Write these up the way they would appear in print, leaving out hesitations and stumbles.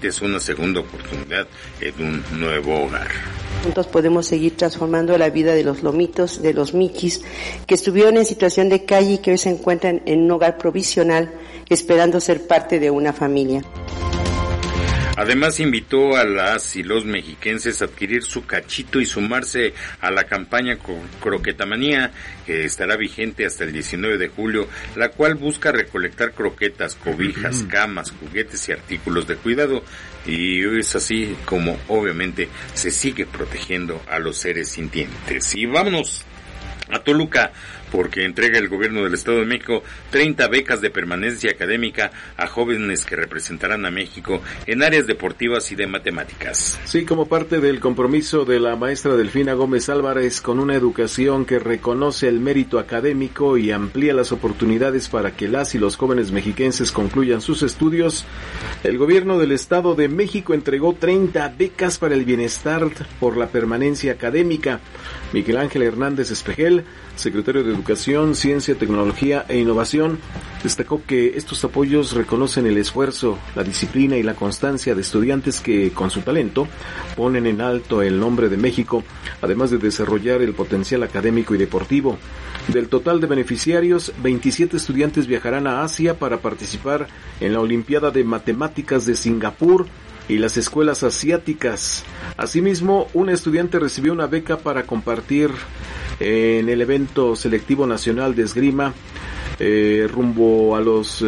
es una segunda oportunidad en un nuevo hogar. Juntos podemos seguir transformando la vida de los lomitos, de los miquis, que estuvieron en situación de calle y que hoy se encuentran en un hogar provisional, esperando ser parte de una familia. Además, invitó a las y los mexiquenses a adquirir su cachito y sumarse a la campaña Croquetamanía, que estará vigente hasta el 19 de julio, la cual busca recolectar croquetas, cobijas, camas, juguetes y artículos de cuidado. Y es así como, obviamente, se sigue protegiendo a los seres sintientes. Y vámonos a Toluca, porque entrega el gobierno del Estado de México 30 becas de permanencia académica a jóvenes que representarán a México en áreas deportivas y de matemáticas. Sí, como parte del compromiso de la maestra Delfina Gómez Álvarez con una educación que reconoce el mérito académico y amplía las oportunidades para que las y los jóvenes mexiquenses concluyan sus estudios, el gobierno del Estado de México entregó 30 becas para el bienestar por la permanencia académica. Miguel Ángel Hernández Espejel, secretario de Educación, Ciencia, Tecnología e Innovación, destacó que estos apoyos reconocen el esfuerzo, la disciplina y la constancia de estudiantes que, con su talento, ponen en alto el nombre de México, además de desarrollar el potencial académico y deportivo. Del total de beneficiarios, 27 estudiantes viajarán a Asia para participar en la Olimpiada de Matemáticas de Singapur y las escuelas asiáticas. Asimismo, un estudiante recibió una beca para compartir en el evento selectivo nacional de esgrima rumbo a los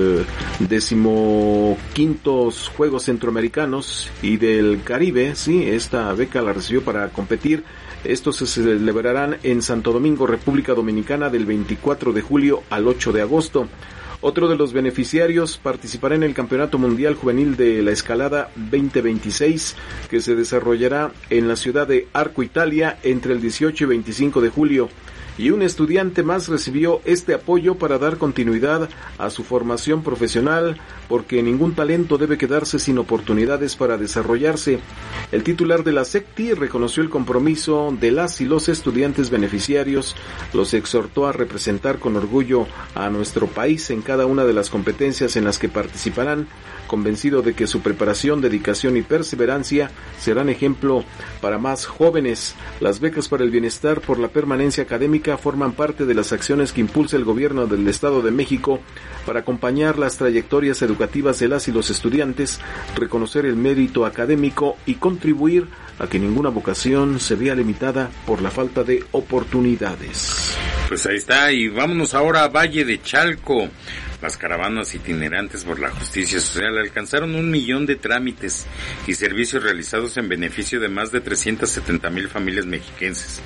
15º Juegos Centroamericanos y del Caribe. Sí, esta beca la recibió para competir. Estos se celebrarán en Santo Domingo, República Dominicana, del 24 de julio al 8 de agosto. Otro de los beneficiarios participará en el Campeonato Mundial Juvenil de la Escalada 2026, que se desarrollará en la ciudad de Arco, Italia, entre el 18 y 25 de julio. Y un estudiante más recibió este apoyo para dar continuidad a su formación profesional, porque ningún talento debe quedarse sin oportunidades para desarrollarse. El titular de la SECTI reconoció el compromiso de las y los estudiantes beneficiarios, los exhortó a representar con orgullo a nuestro país en cada una de las competencias en las que participarán, convencido de que su preparación, dedicación y perseverancia serán ejemplo para más jóvenes. Las becas para el bienestar por la permanencia académica forman parte de las acciones que impulsa el gobierno del Estado de México para acompañar las trayectorias educativas de las y los estudiantes, reconocer el mérito académico y contribuir a que ninguna vocación se vea limitada por la falta de oportunidades. Pues ahí está, y vámonos ahora a Valle de Chalco. Las caravanas itinerantes por la justicia social alcanzaron 1 millón de trámites y servicios realizados en beneficio de más de 370,000 familias mexiquenses.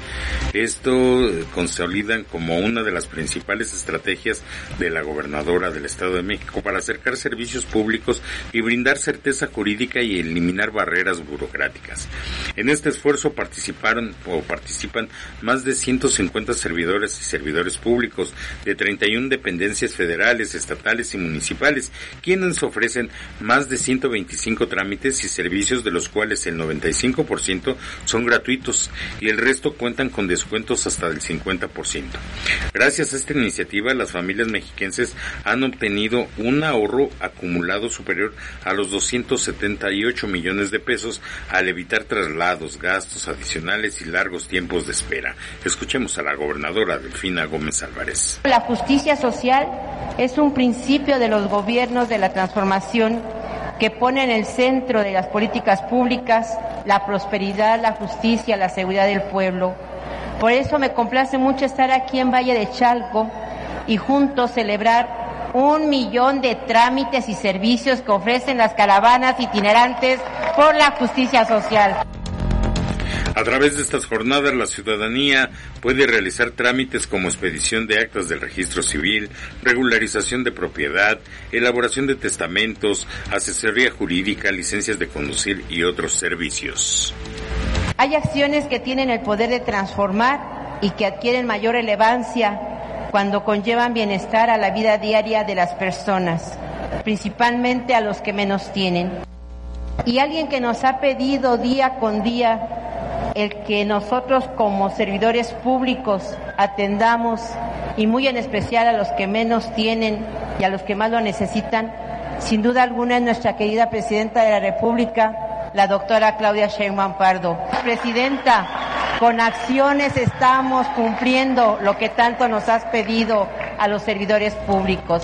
Esto consolidan como una de las principales estrategias de la gobernadora del Estado de México para acercar servicios públicos y brindar certeza jurídica y eliminar barreras burocráticas. En este esfuerzo participan más de 150 servidores y servidores públicos de 31 dependencias federales, estatales y municipales, quienes ofrecen más de 125 trámites y servicios, de los cuales el 95% son gratuitos y el resto cuentan con descuentos hasta del 50%. Gracias a esta iniciativa, las familias mexiquenses han obtenido un ahorro acumulado superior a los 278 millones de pesos al evitar traslados, gastos adicionales y largos tiempos de espera. Escuchemos a la gobernadora Delfina Gómez Álvarez. La justicia social es un principio de los gobiernos de la transformación que pone en el centro de las políticas públicas la prosperidad, la justicia, la seguridad del pueblo. Por eso me complace mucho estar aquí en Valle de Chalco y juntos celebrar 1 millón de trámites y servicios que ofrecen las caravanas itinerantes por la justicia social. A través de estas jornadas, la ciudadanía puede realizar trámites como expedición de actas del registro civil, regularización de propiedad, elaboración de testamentos, asesoría jurídica, licencias de conducir y otros servicios. Hay acciones que tienen el poder de transformar y que adquieren mayor relevancia cuando conllevan bienestar a la vida diaria de las personas, principalmente a los que menos tienen. Y alguien que nos ha pedido día con día el que nosotros como servidores públicos atendamos, y muy en especial a los que menos tienen y a los que más lo necesitan, sin duda alguna es nuestra querida Presidenta de la República, la doctora Claudia Sheinbaum Pardo. Presidenta, con acciones estamos cumpliendo lo que tanto nos has pedido a los servidores públicos.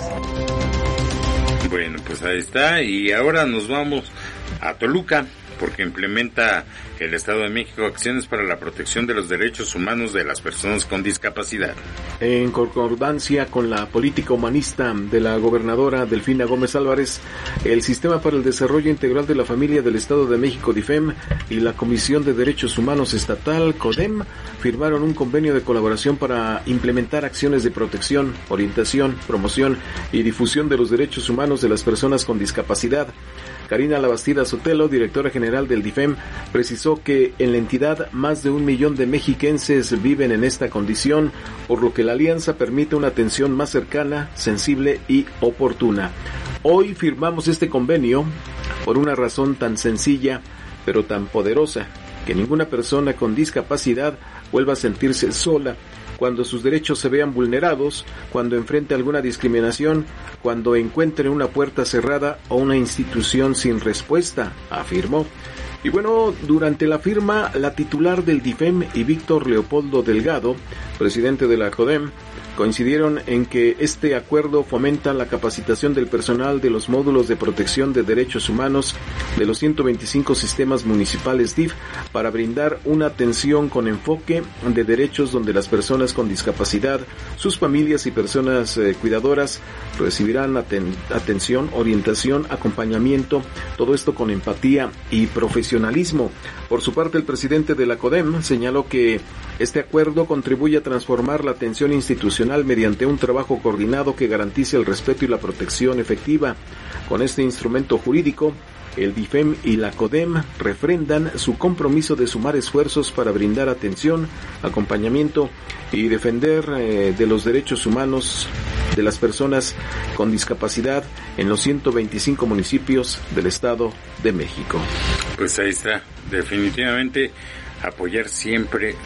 Bueno, pues ahí está, y ahora nos vamos a Toluca, porque implementa el Estado de México acciones para la protección de los derechos humanos de las personas con discapacidad. En concordancia con la política humanista de la gobernadora Delfina Gómez Álvarez, el Sistema para el Desarrollo Integral de la Familia del Estado de México, DIFEM, y la Comisión de Derechos Humanos Estatal, CODEM, firmaron un convenio de colaboración para implementar acciones de protección, orientación, promoción y difusión de los derechos humanos de las personas con discapacidad. Karina Labastida Sotelo, directora general del DIFEM, precisó que en la entidad más de 1 millón de mexiquenses viven en esta condición, por lo que la alianza permite una atención más cercana, sensible y oportuna. Hoy firmamos este convenio por una razón tan sencilla, pero tan poderosa, que ninguna persona con discapacidad vuelva a sentirse sola cuando sus derechos se vean vulnerados, cuando enfrente alguna discriminación, cuando encuentre una puerta cerrada o una institución sin respuesta, afirmó. Y bueno, durante la firma, la titular del DIFEM y Víctor Leopoldo Delgado, presidente de la CODEM, coincidieron en que este acuerdo fomenta la capacitación del personal de los módulos de protección de derechos humanos de los 125 sistemas municipales DIF para brindar una atención con enfoque de derechos donde las personas con discapacidad, sus familias y personas cuidadoras recibirán atención, orientación, acompañamiento, todo esto con empatía y profesionalismo. Por su parte, el presidente de la CODEM señaló que este acuerdo contribuye a transformar la atención institucional mediante un trabajo coordinado que garantice el respeto y la protección efectiva. Con este instrumento jurídico, el DIFEM y la CODEM refrendan su compromiso de sumar esfuerzos para brindar atención, acompañamiento y defender de los derechos humanos de las personas con discapacidad en los 125 municipios del Estado de México. Pues ahí está, definitivamente apoyar siempre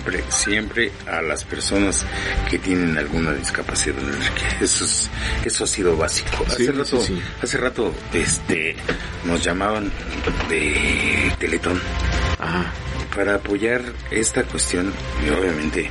a las personas que tienen alguna discapacidad. Eso ha sido básico. Hace rato nos llamaban de Teletón. Para apoyar esta cuestión, y obviamente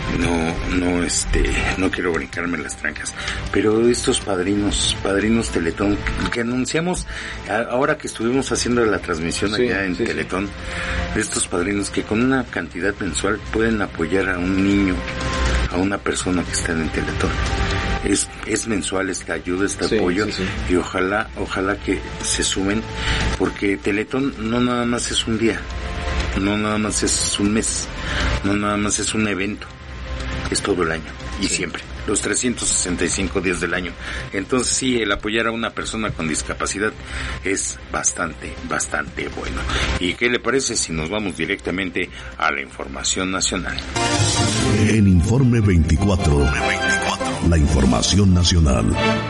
no quiero brincarme las trancas, pero estos padrinos Teletón que anunciamos ahora que estuvimos haciendo la transmisión allá en Teletón, estos padrinos que con una cantidad mensual pueden apoyar a un niño, a una persona que está en el Teletón. Es mensual esta ayuda, este apoyo, y ojalá que se sumen, porque Teletón no nada más es un día, no nada más es un mes, no nada más es un evento, es todo el año y siempre, los 365 días del año. Entonces sí, el apoyar a una persona con discapacidad es bastante bueno. ¿Y qué le parece si nos vamos directamente a la información nacional? En Informe 24, la información nacional.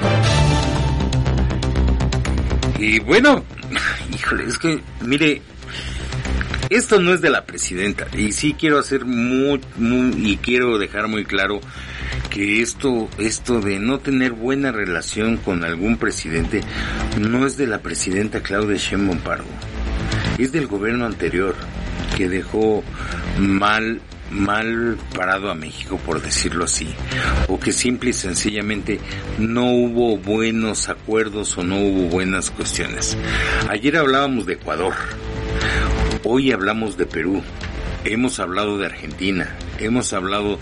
Y bueno, híjole, es que, mire, esto no es de la presidenta, y sí quiero hacer y quiero dejar muy claro que esto de no tener buena relación con algún presidente no es de la presidenta Claudia Sheinbaum Pardo, es del gobierno anterior, que dejó mal parado a México, por decirlo así, o que simple y sencillamente no hubo buenos acuerdos o no hubo buenas cuestiones. Ayer hablábamos de Ecuador, hoy hablamos de Perú, hemos hablado de Argentina, hemos hablado,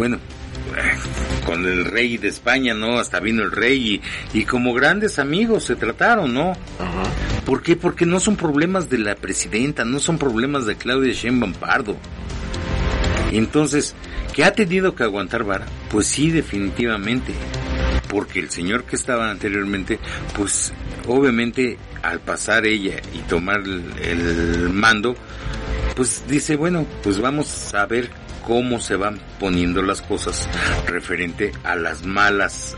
con el rey de España, ¿no? Hasta vino el rey y como grandes amigos se trataron, ¿no? Ajá. ¿Por qué? Porque no son problemas de la presidenta, no son problemas de Claudia Sheinbaum Pardo. Entonces, ¿que ha tenido que aguantar vara? Pues sí, definitivamente. Porque el señor que estaba anteriormente, pues obviamente al pasar ella y tomar el mando, pues dice, bueno, pues vamos a ver cómo se van poniendo las cosas referente a las malas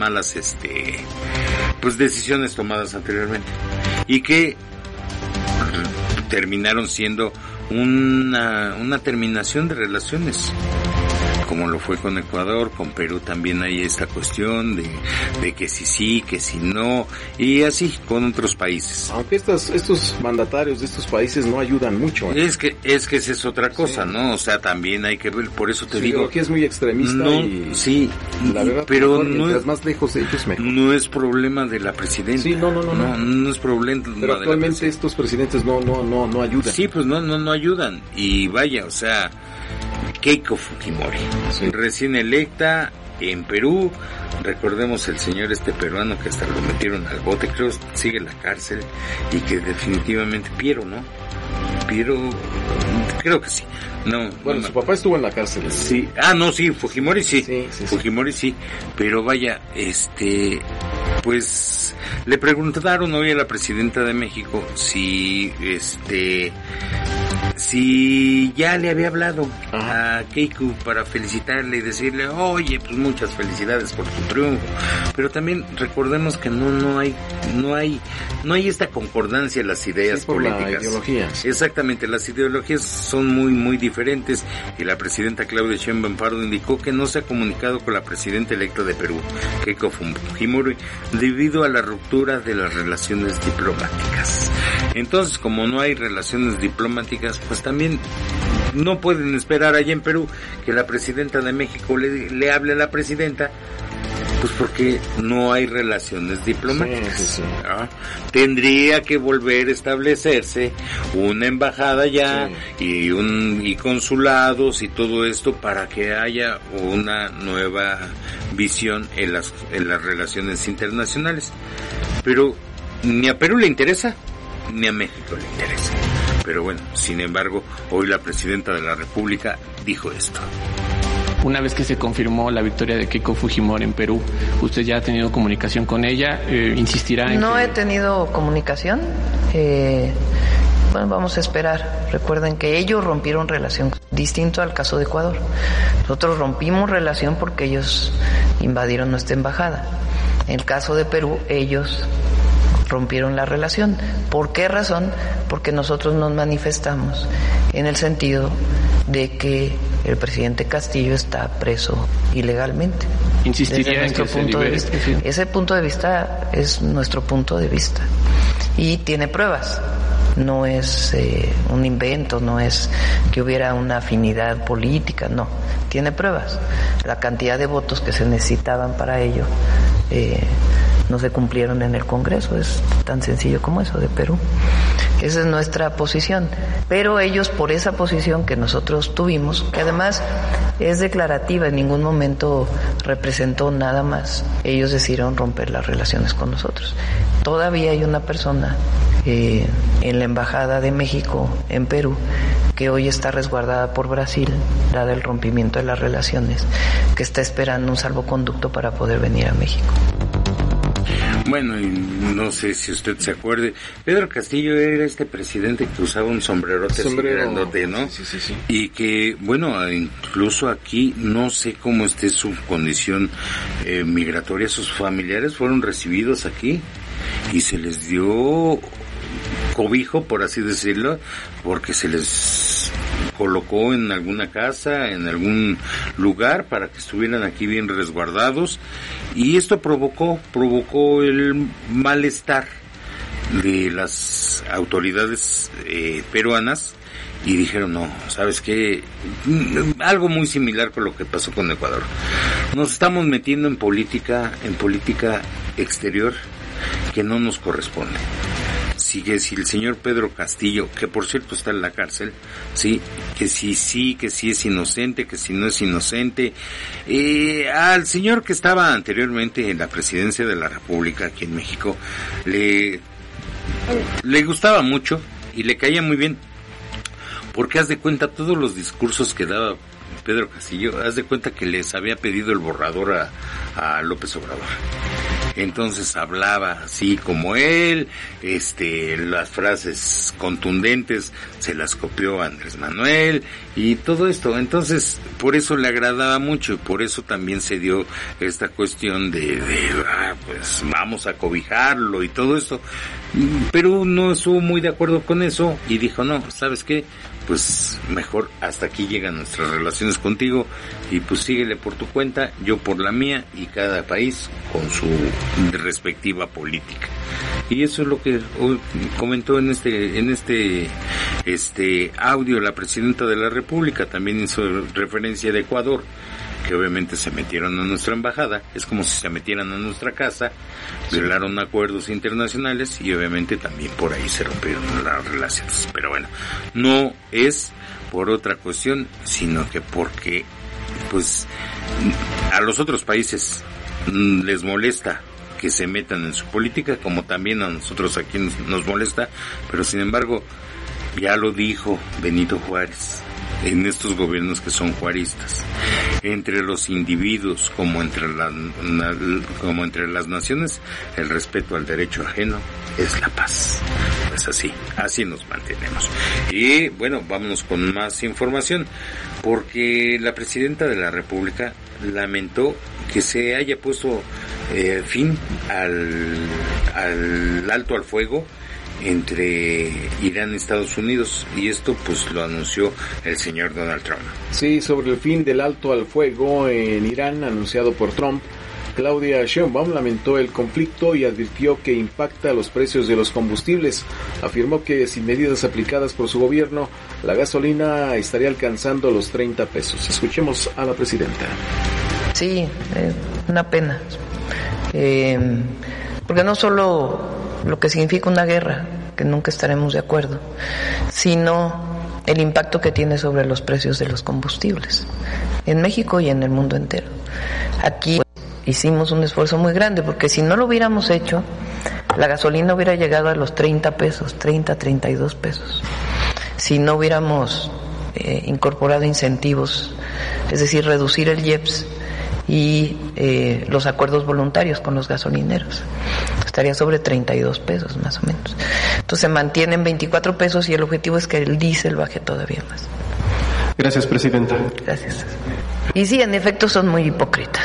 pues decisiones tomadas anteriormente, y que terminaron siendo una terminación de relaciones como lo fue con Ecuador, con Perú también hay esta cuestión de que sí, que si no, y así con otros países. Aunque estos mandatarios de estos países no ayudan mucho. Es que esa es otra cosa, ¿no? O sea, también hay que ver, por eso te digo. Que es muy extremista la verdad, pero mejor, mientras más lejos de ellos mejor. No es problema de la presidenta. Sí, no es problema. Pero actualmente estos presidentes no ayudan. Sí, pues no ayudan. Y vaya, o sea, Keiko Fujimori, recién electa en Perú, recordemos el señor peruano que hasta lo metieron al bote, creo sigue en la cárcel, y que definitivamente Piero, creo que sí. Su papá estuvo en la cárcel. Sí. Fujimori sí. Fujimori sí. Pero vaya, pues le preguntaron hoy a la presidenta de México si ya le había hablado a Keiko para felicitarle y decirle, oye, pues muchas felicidades por tu triunfo, pero también recordemos que no hay esta concordancia en las ideas políticas. La ideología. Exactamente, las ideologías son muy diferentes, y la presidenta Claudia Sheinbaum Pardo indicó que no se ha comunicado con la presidenta electa de Perú, Keiko Fujimori, debido a la ruptura de las relaciones diplomáticas. Entonces, como no hay relaciones diplomáticas, pues también no pueden esperar allá en Perú que la presidenta de México le hable a la presidenta, pues porque no hay relaciones diplomáticas. Sí. Tendría que volver a establecerse una embajada allá y consulados y todo esto para que haya una nueva visión en las relaciones internacionales. Pero ni a Perú le interesa, ni a México le interesa. Pero bueno, sin embargo, hoy la presidenta de la República dijo esto. Una vez que se confirmó la victoria de Keiko Fujimori en Perú, ¿usted ya ha tenido comunicación con ella? ¿Insistirá en No he tenido comunicación. Bueno, vamos a esperar. Recuerden que ellos rompieron relación, distinto al caso de Ecuador. Nosotros rompimos relación porque ellos invadieron nuestra embajada. En el caso de Perú, ellos rompieron la relación. ¿Por qué razón? Porque nosotros nos manifestamos en el sentido de que el presidente Castillo está preso ilegalmente. ¿Insistiría en que se libere? Ese punto de vista es nuestro punto de vista y tiene pruebas. No es un invento, no es que hubiera una afinidad política, no. Tiene pruebas. La cantidad de votos que se necesitaban para ello no se cumplieron en el Congreso, es tan sencillo como eso, de Perú. Esa es nuestra posición, pero ellos, por esa posición que nosotros tuvimos, que además es declarativa, en ningún momento representó nada más, ellos decidieron romper las relaciones con nosotros. Todavía hay una persona en la Embajada de México en Perú que hoy está resguardada por Brasil, dado el rompimiento de las relaciones, que está esperando un salvoconducto para poder venir a México. Bueno, y no sé si usted se acuerde, Pedro Castillo era presidente que usaba un sombrerote así grandote, ¿no? Sí. Y que, bueno, incluso aquí, no sé cómo esté su condición migratoria, sus familiares fueron recibidos aquí y se les dio cobijo, por así decirlo, porque se les colocó en alguna casa, en algún lugar para que estuvieran aquí bien resguardados, y esto provocó el malestar de las autoridades peruanas, y dijeron, no, ¿sabes qué? Algo muy similar con lo que pasó con Ecuador. Nos estamos metiendo en política exterior que no nos corresponde. Si el señor Pedro Castillo, que por cierto está en la cárcel, que sí es inocente, que si no es inocente, al señor que estaba anteriormente en la presidencia de la República aquí en México, le gustaba mucho y le caía muy bien, porque haz de cuenta todos los discursos que daba Pedro Castillo, haz de cuenta que les había pedido el borrador a López Obrador. Entonces hablaba así como él, las frases contundentes se las copió Andrés Manuel y todo esto. Entonces, por eso le agradaba mucho y por eso también se dio esta cuestión pues vamos a cobijarlo y todo esto. Perú no estuvo muy de acuerdo con eso y dijo, no, ¿sabes qué? Pues mejor hasta aquí llegan nuestras relaciones contigo y pues síguele por tu cuenta, yo por la mía y cada país con su respectiva política. Y eso es lo que comentó en este audio la presidenta de la República. También hizo referencia de Ecuador, que obviamente se metieron a nuestra embajada, es como si se metieran a nuestra casa, violaron acuerdos internacionales y obviamente también por ahí se rompieron las relaciones. Pero bueno, no es por otra cuestión, sino que porque pues a los otros países les molesta que se metan en su política, como también a nosotros aquí nos molesta, pero sin embargo, ya lo dijo Benito Juárez, en estos gobiernos que son juaristas, entre los individuos como entre las naciones, el respeto al derecho ajeno es la paz. Pues así nos mantenemos. Y bueno, vámonos con más información, porque la presidenta de la República lamentó que se haya puesto fin al alto al fuego entre Irán y Estados Unidos, y esto pues lo anunció el señor Donald Trump. Sí, sobre el fin del alto al fuego en Irán anunciado por Trump, Claudia Sheinbaum lamentó el conflicto y advirtió que impacta los precios de los combustibles. Afirmó que sin medidas aplicadas por su gobierno, la gasolina estaría alcanzando los 30 pesos. Escuchemos a la presidenta. Sí, una pena. Porque no solo lo que significa una guerra, que nunca estaremos de acuerdo, sino el impacto que tiene sobre los precios de los combustibles en México y en el mundo entero. Aquí hicimos un esfuerzo muy grande, porque si no lo hubiéramos hecho, la gasolina hubiera llegado a los 30 pesos, 32 pesos. Si no hubiéramos incorporado incentivos, es decir, reducir el IEPS y los acuerdos voluntarios con los gasolineros, estaría sobre 32 pesos más o menos. Entonces se mantiene en 24 pesos y el objetivo es que el diésel baje todavía más. Gracias, presidenta. Gracias. Y sí, en efecto son muy hipócritas.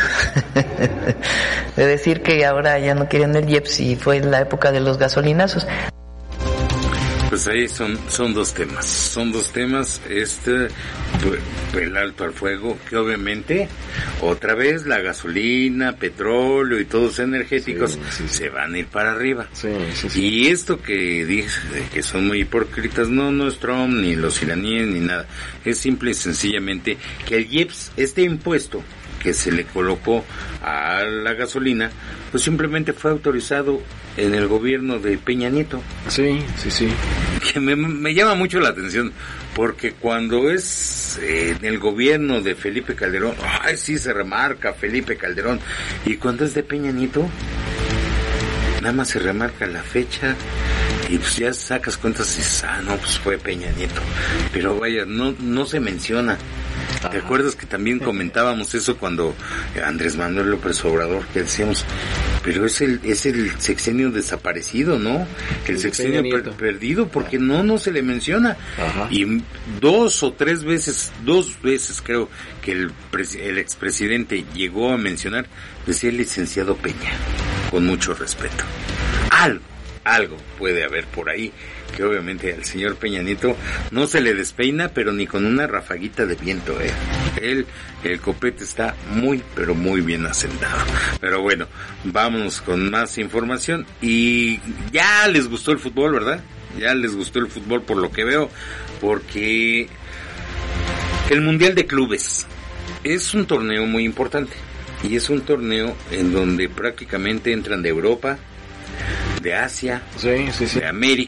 De decir que ahora ya no quieren el IEPS y fue en la época de los gasolinazos. Pues ahí son dos temas, el alto al fuego, que obviamente otra vez la gasolina, petróleo y todos los energéticos se van a ir para arriba. Sí. Y esto que dice que son muy hipócritas, no es Trump ni los iraníes ni nada, es simple y sencillamente que el IEPS, este impuesto que se le colocó a la gasolina, pues simplemente fue autorizado en el gobierno de Peña Nieto. Sí. Que me llama mucho la atención, porque cuando es en el gobierno de Felipe Calderón, sí se remarca Felipe Calderón, y cuando es de Peña Nieto, nada más se remarca la fecha y pues ya sacas cuentas y dices, no, pues fue Peña Nieto, pero vaya, no se menciona. ¿Te acuerdas que también comentábamos eso cuando Andrés Manuel López Obrador, que decíamos, pero es el sexenio desaparecido, ¿no? El sexenio perdido, porque no se le menciona. Ajá. Y dos veces creo que el expresidente llegó a mencionar, decía el licenciado Peña, con mucho respeto. Algo puede haber por ahí, que obviamente al señor Peña Nieto no se le despeina, pero ni con una rafaguita de viento, el copete está muy, pero muy bien asentado. Pero bueno, vámonos con más información. Y ya les gustó el fútbol, ¿verdad? Ya les gustó el fútbol por lo que veo, porque el Mundial de Clubes es un torneo muy importante, y es un torneo en donde prácticamente entran de Europa, de Asia, de América,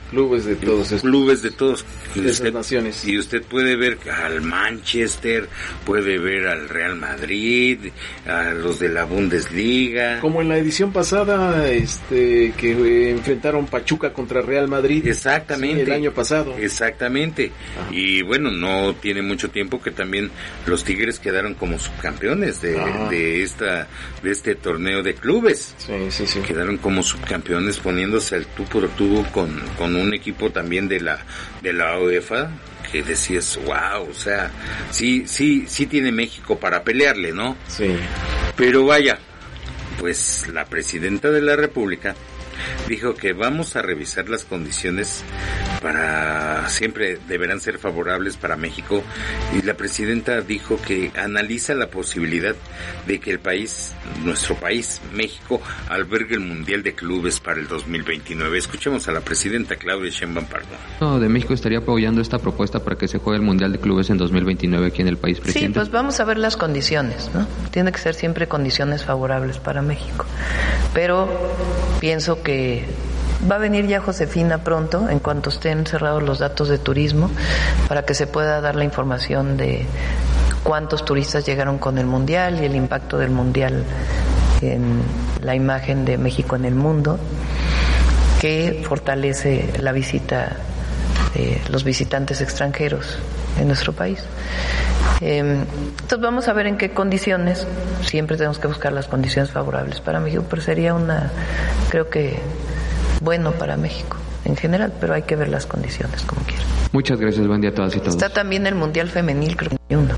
Clubes de todos estos. Clubes de todos. De esas naciones. Y usted puede ver al Manchester, puede ver al Real Madrid, a los de la Bundesliga. Como en la edición pasada, que enfrentaron Pachuca contra Real Madrid. Exactamente. Sí, el año pasado. Exactamente. Ajá. Y bueno, no tiene mucho tiempo que también los Tigres quedaron como subcampeones de este torneo de clubes. Sí. Quedaron como subcampeones poniéndose al tú por tú con un equipo también de la UEFA, que decías, wow, o sea, sí tiene México para pelearle, ¿no? Sí. Pero vaya, pues la presidenta de la República dijo que vamos a revisar las condiciones siempre deberán ser favorables para México, y la presidenta dijo que analiza la posibilidad de que nuestro país, México, albergue el Mundial de Clubes para el 2029. Escuchemos a la presidenta Claudia Sheinbaum Pardo. De México estaría apoyando esta propuesta para que se juegue el Mundial de Clubes en 2029 aquí en el país, presidente. Sí, pues vamos a ver las condiciones, ¿no? Tiene que ser siempre condiciones favorables para México. Pero pienso que va a venir ya Josefina pronto, en cuanto estén cerrados los datos de turismo, para que se pueda dar la información de cuántos turistas llegaron con el Mundial y el impacto del Mundial en la imagen de México en el mundo, que fortalece la visita de los visitantes extranjeros en nuestro país. Entonces vamos a ver en qué condiciones. Siempre tenemos que buscar las condiciones favorables para México, pero sería creo que bueno para México en general, pero hay que ver las condiciones como quiera. Muchas gracias, buen día a todas y todos. Está también el Mundial Femenil, creo que uno.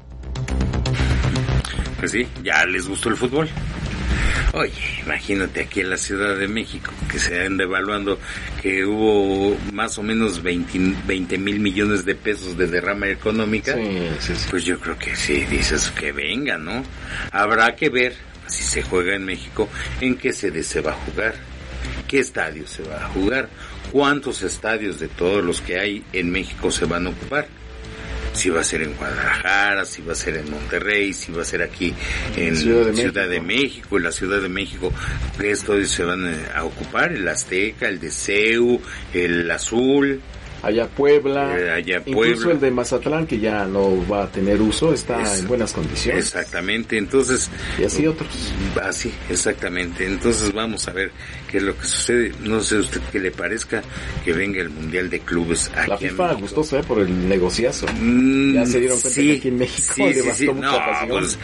Pues sí, ya les gustó el fútbol. Oye, imagínate aquí en la Ciudad de México, que se anda evaluando que hubo más o menos 20 mil millones de pesos de derrama económica. Sí. Pues yo creo que sí, dices que venga, ¿no? Habrá que ver, si se juega en México, en qué sede se va a jugar, qué estadio se va a jugar, cuántos estadios de todos los que hay en México se van a ocupar. Si va a ser en Guadalajara, si va a ser en Monterrey, si va a ser aquí en Ciudad de México, en la Ciudad de México, ¿qué estadios se van a ocupar? El Azteca, el de CEU, el Azul. Allá Puebla, incluso el de Mazatlán, que ya no va a tener uso, está en buenas condiciones. Exactamente, entonces... Y así otros. Así, exactamente. Entonces vamos a ver qué es lo que sucede. No sé a usted qué le parezca que venga el Mundial de Clubes aquí la FIFA en México. Gustó por el negociazo. Ya se dieron cuenta que aquí en México le bastó mucha pasión. Pues,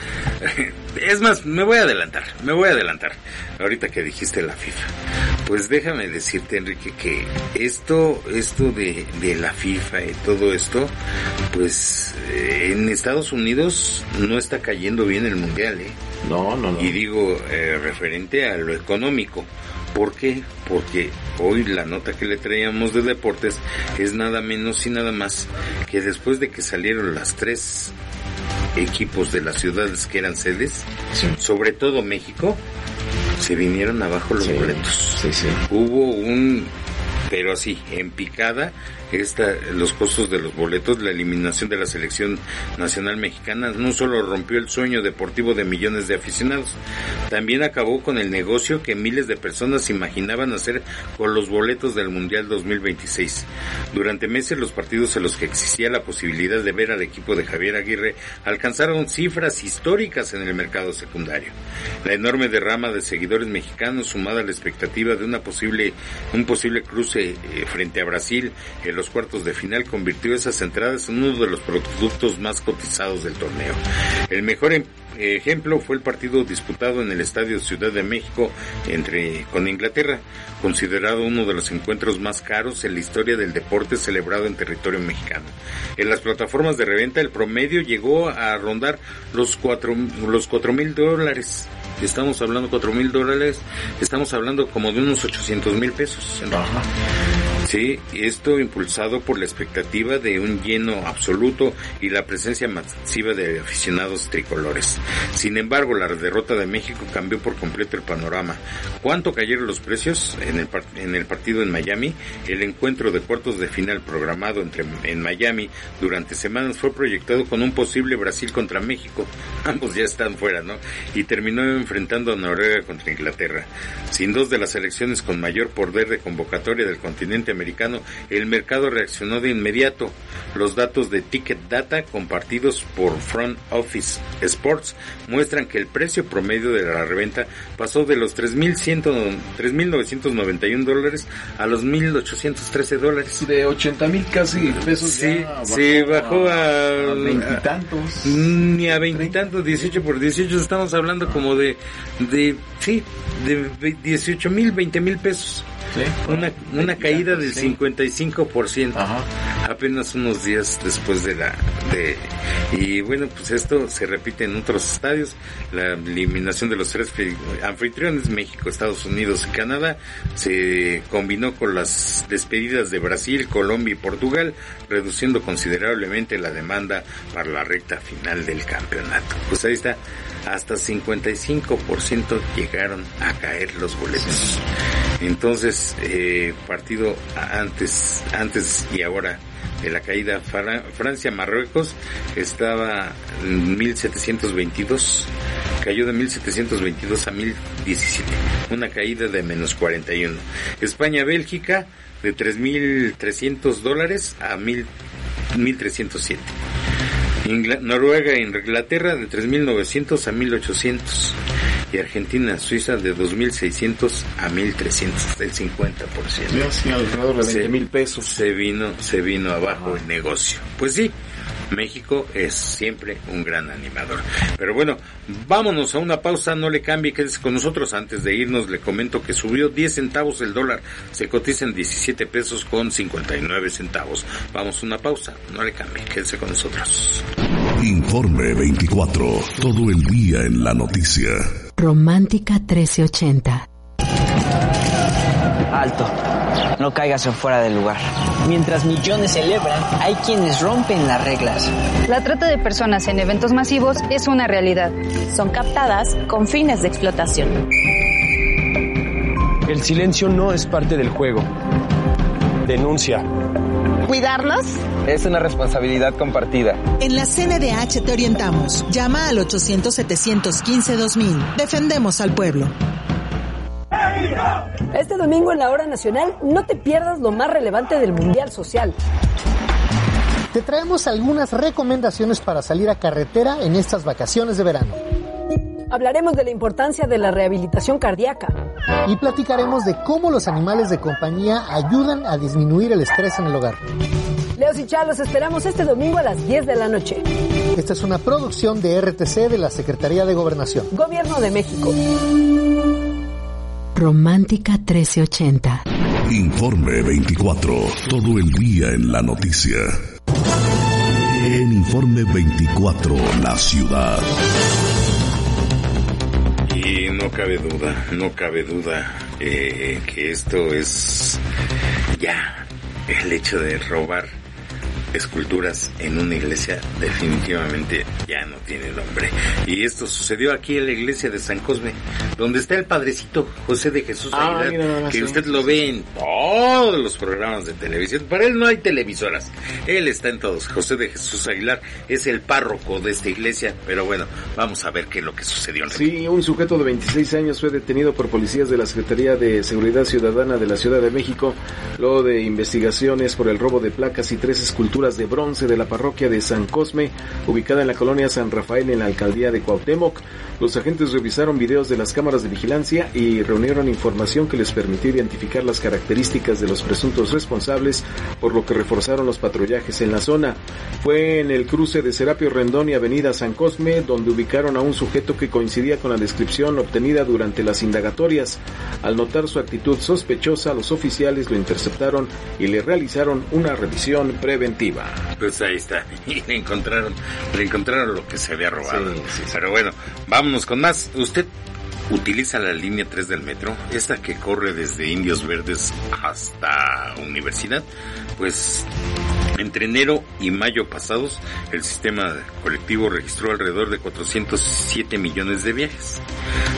es más, me voy a adelantar. Ahorita que dijiste la FIFA. Pues déjame decirte, Enrique, que esto de la FIFA y todo esto, pues en Estados Unidos no está cayendo bien el Mundial, No. Y digo, referente a lo económico. ¿Por qué? Porque hoy la nota que le traíamos de deportes es nada menos y nada más que después de que salieron las 3 equipos de las ciudades que eran sedes, sobre todo México, se vinieron abajo los boletos. Sí. Hubo pero así, en picada, los costos de los boletos. La eliminación de la selección nacional mexicana no solo rompió el sueño deportivo de millones de aficionados, también acabó con el negocio que miles de personas imaginaban hacer con los boletos del Mundial 2026. Durante meses los partidos en los que existía la posibilidad de ver al equipo de Javier Aguirre alcanzaron cifras históricas en el mercado secundario. La enorme derrama de seguidores mexicanos, sumada a la expectativa de un posible cruce frente a Brasil en los cuartos de final, convirtió esas entradas en uno de los productos más cotizados del torneo. El mejor ejemplo fue el partido disputado en el Estadio Ciudad de México con Inglaterra, considerado uno de los encuentros más caros en la historia del deporte celebrado en territorio mexicano. En las plataformas de reventa el promedio llegó a rondar los $4,000. Estamos hablando $4,000, estamos hablando como de unos 800,000 pesos. Ajá. Sí, esto impulsado por la expectativa de un lleno absoluto y la presencia masiva de aficionados tricolores. Sin embargo, la derrota de México cambió por completo el panorama. ¿Cuánto cayeron los precios en el partido en Miami? El encuentro de cuartos de final programado en Miami durante semanas fue proyectado con un posible Brasil contra México. Ambos ya están fuera, ¿no? Y terminó enfrentando a Noruega contra Inglaterra. Sin dos de las selecciones con mayor poder de convocatoria del continente norteamericano, el mercado reaccionó de inmediato. Los datos de Ticket Data compartidos por Front Office Sports muestran que el precio promedio de la reventa pasó de los $3,991 a los $1,813. De 80,000 casi pesos. Sí, sí, bajó a veintitantos. Ni a veintitantos, 18 por 18, estamos hablando como de 18,000, 20,000 pesos. Sí, una caída del 55%. Ajá. Apenas unos días después y bueno, pues esto se repite en otros estadios. La eliminación de los 3 anfitriones, México, Estados Unidos y Canadá, se combinó con las despedidas de Brasil, Colombia y Portugal, reduciendo considerablemente la demanda para la recta final del campeonato. Pues ahí está, hasta 55% llegaron a caer los boletos. Entonces, partido antes y ahora de la caída, Francia-Marruecos estaba en 1,722, cayó de 1,722 a 1,017, una caída de menos 41. España-Bélgica de $3,300 a 1,307. Noruega e Inglaterra de 3,900 a 1,800. Y Argentina, Suiza de 2,600 a 1,300, del 50%. Sí, alrededor de 20,000 pesos. Se vino abajo el negocio. Pues sí, México es siempre un gran animador. Pero bueno, vámonos a una pausa, no le cambie, quédese con nosotros. Antes de irnos le comento que subió 10 centavos el dólar, se cotiza en 17 pesos con 59 centavos. Vamos a una pausa, no le cambie, quédese con nosotros. Informe 24, todo el día en la noticia. Romántica 1380. Alto, no caigas en fuera del lugar. Mientras millones celebran, hay quienes rompen las reglas. La trata de personas en eventos masivos es una realidad. Son captadas con fines de explotación. El silencio no es parte del juego. Denuncia. ¿Cuidarnos? Es una responsabilidad compartida. En la CNDH te orientamos. Llama al 800-715-2000. Defendemos al pueblo. Este domingo en la Hora Nacional no te pierdas lo más relevante del Mundial Social. Te traemos algunas recomendaciones para salir a carretera en estas vacaciones de verano. Hablaremos de la importancia de la rehabilitación cardíaca. Y platicaremos de cómo los animales de compañía ayudan a disminuir el estrés en el hogar. Leos y Chá, los esperamos este domingo a las 10 de la noche. Esta es una producción de RTC de la Secretaría de Gobernación. Gobierno de México. Romántica 1380. Informe 24, todo el día en la noticia. En Informe 24, la ciudad. Y no cabe duda que esto es ya el hecho de robar esculturas en una iglesia definitivamente ya no tiene nombre. Y esto sucedió aquí en la iglesia de San Cosme, donde está el padrecito José de Jesús Aguilar, que usted lo ve en todos los programas de televisión. Para él no hay televisoras, él está en todos. José de Jesús Aguilar es el párroco de esta iglesia, pero bueno, vamos a ver qué es lo que sucedió. Sí, un sujeto de 26 años fue detenido por policías de la Secretaría de Seguridad Ciudadana de la Ciudad de México, luego de investigaciones por el robo de placas y 3 esculturas de bronce de la parroquia de San Cosme, ubicada en la colonia San Rafael en la alcaldía de Cuauhtémoc. Los agentes revisaron videos de las cámaras de vigilancia y reunieron información que les permitió identificar las características de los presuntos responsables, por lo que reforzaron los patrullajes en la zona. Fue en el cruce de Serapio Rendón y Avenida San Cosme donde ubicaron a un sujeto que coincidía con la descripción obtenida durante las indagatorias. Al notar su actitud sospechosa, los oficiales lo interceptaron y le realizaron una revisión preventiva. Pues ahí está, y le encontraron lo que se había robado. Sí. Pero bueno, vámonos con más. Usted utiliza la línea 3 del metro, esta que corre desde Indios Verdes hasta Universidad. Pues entre enero y mayo pasados, el sistema colectivo registró alrededor de 407 millones de viajes.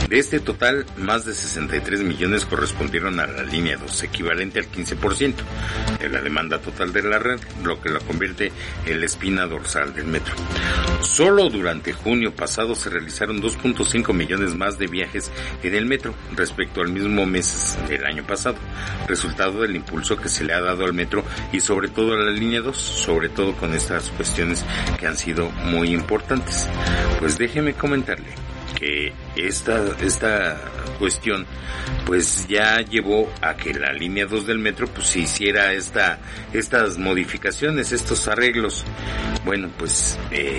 De este total, más de 63 millones correspondieron a la línea 2, equivalente al 15% de la demanda total de la red, lo que la convierte en la espina dorsal del metro. Solo durante junio pasado se realizaron 2.5 millones más de viajes en el metro respecto al mismo mes del año pasado, resultado del impulso que se le ha dado al metro y sobre todo a la línea 2, sobre todo con estas cuestiones que han sido muy importantes. Pues déjeme comentarle que esta cuestión pues ya llevó a que la línea 2 del metro pues se hiciera estas modificaciones, estos arreglos. Bueno, pues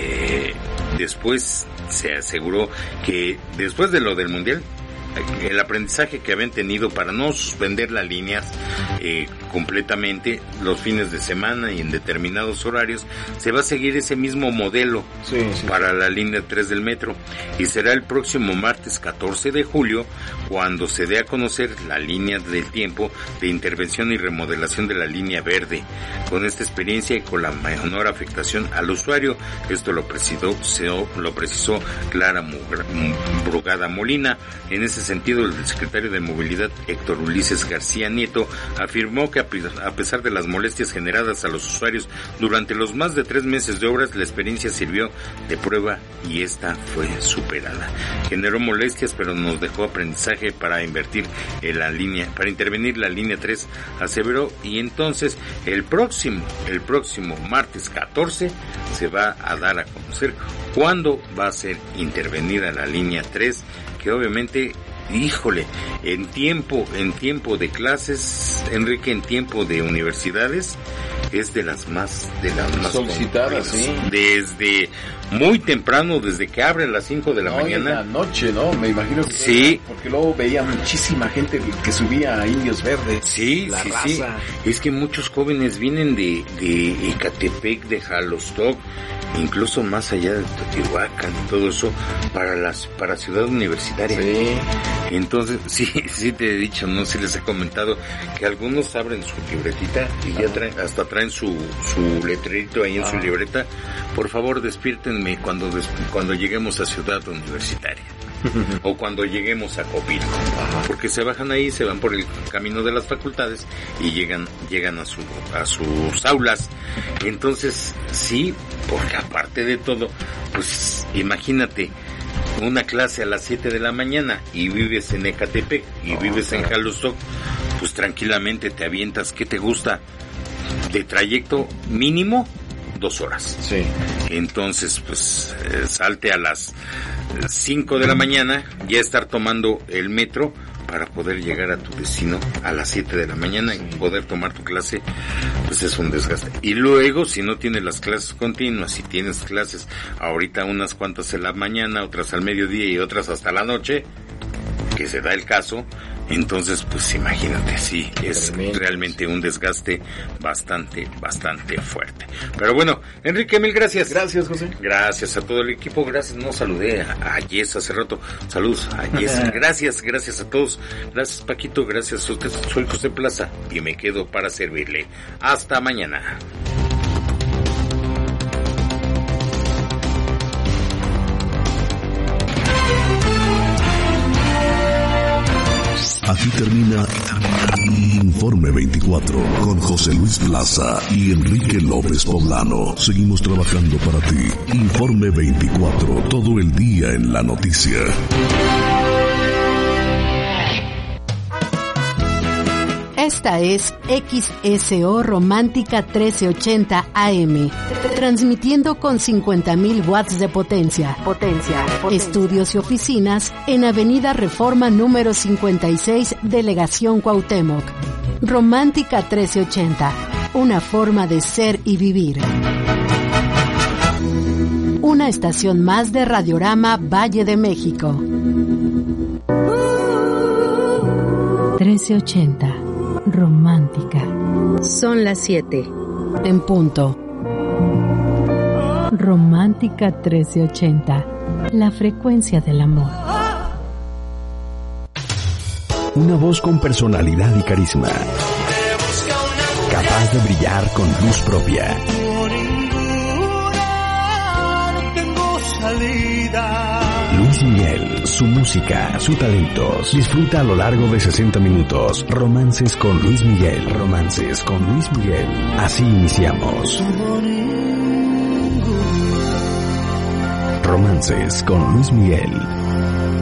después se aseguró que después de lo del Mundial, el aprendizaje que habían tenido para no suspender las líneas completamente los fines de semana y en determinados horarios, se va a seguir ese mismo modelo para la línea 3 del metro, y será el próximo martes 14 de julio cuando se dé a conocer la línea del tiempo de intervención y remodelación de la línea verde, con esta experiencia y con la menor afectación al usuario. Esto lo precisó Clara Brugada Molina. En ese sentido, el secretario de Movilidad, Héctor Ulises García Nieto, afirmó que a pesar de las molestias generadas a los usuarios durante los más de 3 meses de obras, la experiencia sirvió de prueba y esta fue superada. Generó molestias, pero nos dejó aprendizaje para intervenir la línea 3, aseveró, y entonces el próximo martes 14 se va a dar a conocer cuándo va a ser intervenida la línea 3, que obviamente, híjole, en tiempo de clases, Enrique, en tiempo de universidades, es de las más solicitadas, sí. Desde muy temprano, desde que abre a las 5 de la mañana. En la noche, ¿no? Me imagino que sí. Porque luego veía muchísima gente que subía a Indios Verdes. Sí, sí. Es que muchos jóvenes vienen de Ecatepec, de Jalostoc, incluso más allá de Teotihuacán y todo eso, para Ciudad Universitaria. Sí. Entonces, sí te he dicho, no sé, les he comentado que algunos abren su libretita y ya traen su letrerito ahí en su libreta. Por favor, despiértenme cuando lleguemos a Ciudad Universitaria. O cuando lleguemos a Copilco, porque se bajan ahí, se van por el camino de las facultades y llegan a sus aulas. Entonces, sí, porque aparte de todo, pues imagínate una clase a las 7 de la mañana y vives en Ecatepec y vives en Jalostoc, pues tranquilamente te avientas, ¿qué te gusta? De trayecto mínimo 2 horas. Sí. Entonces, pues salte a las 5 de la mañana, ya estar tomando el metro para poder llegar a tu destino a las 7 de la mañana y poder tomar tu clase, pues es un desgaste. Y luego, si no tienes las clases continuas, si tienes clases ahorita unas cuantas en la mañana, otras al mediodía y otras hasta la noche, que se da el caso, entonces pues imagínate, sí, es realmente un desgaste bastante fuerte. Pero bueno, Enrique, mil gracias. Gracias, José. Gracias a todo el equipo, gracias, no saludé a Jess hace rato, saludos a Jess, gracias a todos, gracias Paquito, gracias a usted, soy José Plaza y me quedo para servirle. Hasta mañana. Aquí termina Informe 24 con José Luis Plaza y Enrique López Poblano. Seguimos trabajando para ti. Informe 24, todo el día en la noticia. Esta es XSO Romántica 1380 AM, transmitiendo con 50.000 watts de potencia. Estudios y oficinas en Avenida Reforma número 56, Delegación Cuauhtémoc. Romántica 1380, una forma de ser y vivir. Una estación más de Radiorama Valle de México. 1380. Romántica. Son las 7. En punto. Romántica 1380. La frecuencia del amor. Una voz con personalidad y carisma. Capaz de brillar con luz propia. Luz Luis Miguel, su música, sus talentos. Disfruta a lo largo de 60 minutos. Romances con Luis Miguel. Romances con Luis Miguel. Así iniciamos. Romances con Luis Miguel.